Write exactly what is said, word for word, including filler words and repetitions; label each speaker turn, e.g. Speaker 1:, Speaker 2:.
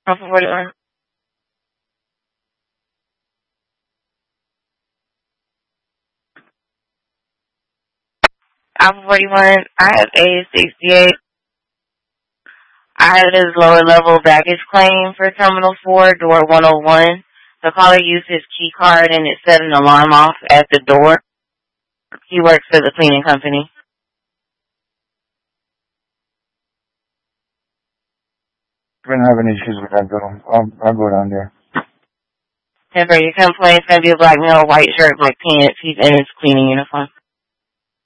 Speaker 1: Alpha forty-one. Alpha forty-one, I have A sixty-eight. I have this lower level baggage claim for Terminal four, door one oh one. The caller used his key card and it set an alarm off at the door. He works for the cleaning company.
Speaker 2: We're not having issues with that girl. I'll, I'll go down there.
Speaker 1: Temporary complaint, it's going to be a black male, white shirt, black pants. He's in his cleaning uniform.